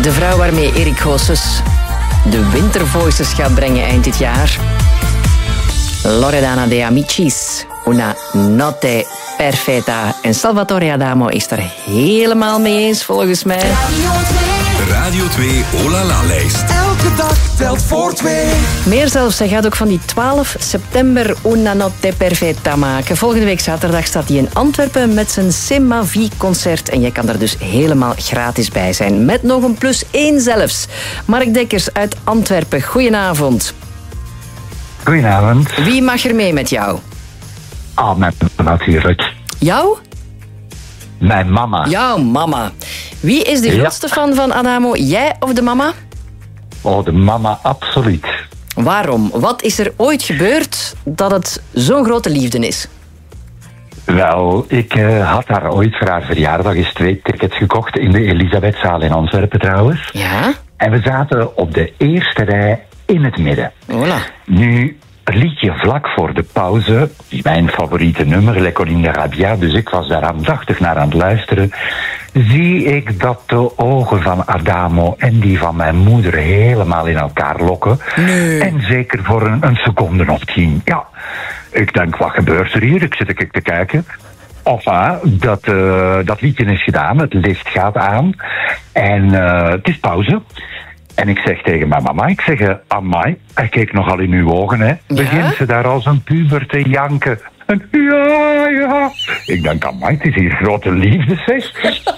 De vrouw waarmee Erik Goossens de Winter Voices gaat brengen eind dit jaar. Loredana de Amicis, Una notte perfetta. En Salvatore Adamo is er helemaal mee eens, volgens mij. Radio 2 Olala-lijst. Elke dag telt voor 2. Meer zelfs, hij gaat ook van die 12 september Una notte perfetta maken. Volgende week zaterdag staat hij in Antwerpen met zijn C'est ma vie-concert. En jij kan er dus helemaal gratis bij zijn. Met nog een +1 zelfs. Mark Dekkers uit Antwerpen, goedenavond. Goedenavond. Wie mag er mee met jou? Mijn mama natuurlijk. Jou? Mijn mama. Jouw mama. Wie is de grootste fan van Adamo? Jij of de mama? Oh, de mama, absoluut. Waarom? Wat is er ooit gebeurd dat het zo'n grote liefde is? Wel, ik had haar ooit voor haar verjaardag eens 2 tickets gekocht in de Elisabethzaal in Antwerpen trouwens. Ja? En we zaten op de eerste rij in het midden. Voilà. Nu, een liedje vlak voor de pauze, mijn favoriete nummer, Le Colline de Rabia, dus ik was daar aandachtig naar aan het luisteren, zie ik dat de ogen van Adamo en die van mijn moeder helemaal in elkaar lokken. Nee. En zeker voor een seconde of 10. Ja, ik denk, wat gebeurt er hier? Ik zit te kijken. Enfin, dat liedje is gedaan, het licht gaat aan en het is pauze. En ik zeg tegen mijn mama, amai, hij keek nogal in uw ogen, hè. Begint ze daar als een puber te janken. En ja. Ik denk, amai, het is hier grote liefde, zeg.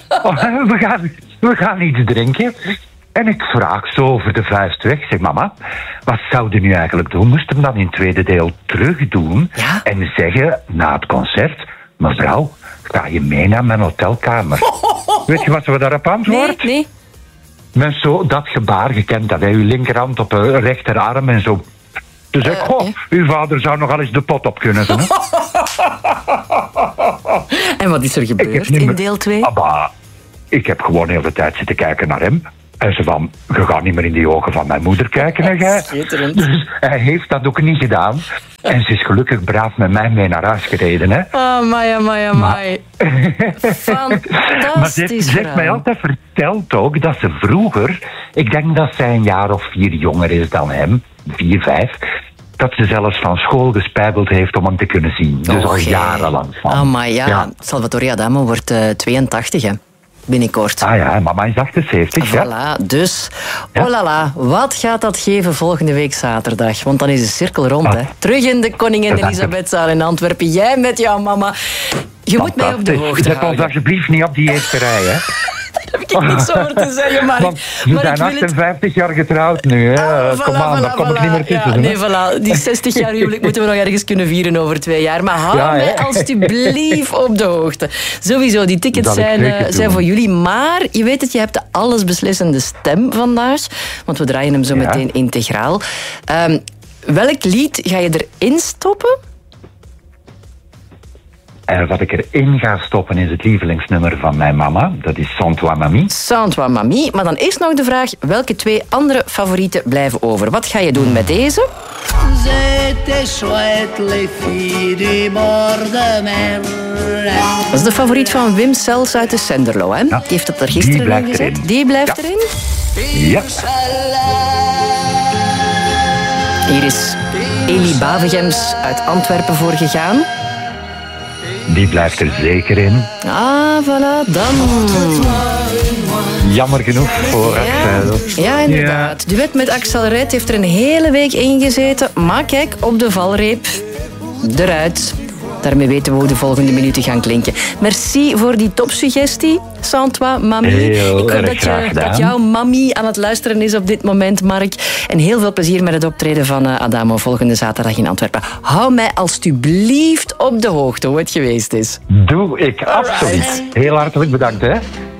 We gaan iets drinken. En ik vraag zo over de vuist weg, zeg mama, wat zou je nu eigenlijk doen? Moest hem dan in het tweede deel terug doen en zeggen na het concert, mevrouw, ga je mee naar mijn hotelkamer? Weet je wat we daarop antwoordt? Nee. Met zo dat gebaar gekend, dat hij uw linkerhand op de rechterarm en zo. Dus ik, uw vader zou nog al eens de pot op kunnen zijn. En wat is er gebeurd in deel 2? Ik heb gewoon heel de tijd zitten kijken naar hem. En ze van, je gaat niet meer in die ogen van mijn moeder kijken, hè, jij? Dus hij heeft dat ook niet gedaan. En ze is gelukkig braaf met mij mee naar huis gereden, hè. Amai. Fantastisch. Maar ze heeft mij altijd verteld ook dat ze vroeger, ik denk dat zij een jaar of 4 jonger is dan hem, 4, 5, dat ze zelfs van school gespijbeld heeft om hem te kunnen zien. Dus al jarenlang van. Amai, ja. Salvatore Adamo wordt 82, hè. Binnenkort. Ja, mama is 78. Voilà, dus, oh la la, wat gaat dat geven volgende week zaterdag? Want dan is de cirkel rond, hè. Terug in de Koningin Elisabethzaal in Antwerpen. Jij met jouw mama. Je moet mij op de hoogte houden. Zet ons alsjeblieft niet op die eerste rij, hè. Daar heb ik niks over te zeggen, maar... We zijn 58 jaar getrouwd nu, hè. Kom aan, daar kom ik niet meer tussen. Nee, voilà. Die 60 jaar huwelijk moeten we nog ergens kunnen vieren over 2 jaar. Maar hou mij alsjeblieft op de hoogte. Sowieso, die tickets zijn voor jullie. Maar je weet het, je hebt de allesbeslissende stem vandaag. Want we draaien hem zo meteen integraal. Welk lied ga je erin stoppen? Wat ik erin ga stoppen is het lievelingsnummer van mijn mama. Dat is Sans toi mamie. Sans toi mamie. Maar dan is nog de vraag, welke 2 andere favorieten blijven over? Wat ga je doen met deze? Dat is de favoriet van Wim Sels uit de Senderlo, hè? Die heeft dat er gisteren in gezet. Die blijft erin? Ja. Hier is Elie Bavegems uit Antwerpen voor gegaan. Die blijft er zeker in. Voilà, dan. Jammer genoeg voor Axel. Ja, inderdaad. Duet met Axel Red heeft er een hele week in gezeten. Maar kijk, op de valreep. Eruit. Daarmee weten we hoe de volgende minuten gaan klinken. Merci voor die topsuggestie, Sans toi mamie. Ik hoop dat jouw mamie aan het luisteren is op dit moment, Mark. En heel veel plezier met het optreden van Adamo volgende zaterdag in Antwerpen. Hou mij alstublieft op de hoogte hoe het geweest is. Doe ik, absoluut. Heel hartelijk bedankt, hè.